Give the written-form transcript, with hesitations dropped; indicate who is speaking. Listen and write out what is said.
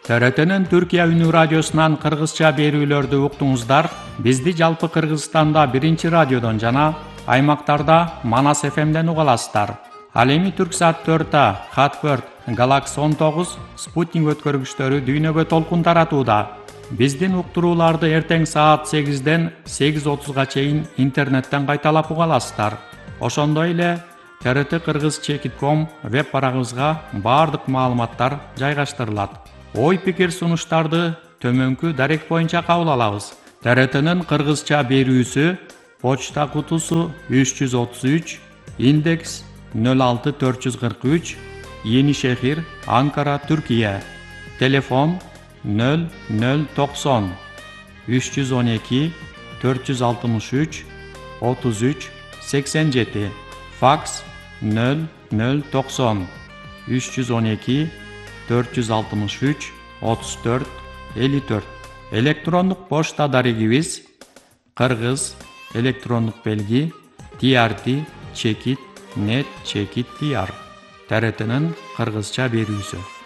Speaker 1: ТРТнын Түркия үнү радиосунан кыргызча берүүлөрдү уктуңуздар. Бизди жалпы Кыргызстанда 1-радиодон жана аймактарда Манас ФМден уга аласыздар. Ал эми Түрксат 4 Хатберт, Галакс 19 спутник өткөргүчтөрү дүйнөгө толкун таратууда. Биздин уктурууларды эртең саат 8ден 8:30га чейин интернеттен кайталап уга аласыздар. Ошондой эле TRT-Kırgız.com веб барагыбызга баардык маалыматтар жайгаштырылат. Ой-пикир сунуштарды төмөнкү дарек боюнча кабыл алабыз. TRTнын кыргызча берүүсү почта кутусу 333, индекс 06443, Yenişehir, Ankara, Türkiye. Telefon 0090 312 463 33 87. Faks 0090 312 463 34 54. Elektronluk poçta darigimiz Kırgız elektronluk belgi TRT Çekit Net Çekit Diyar. TRT'nin Kırgızça berүүsü.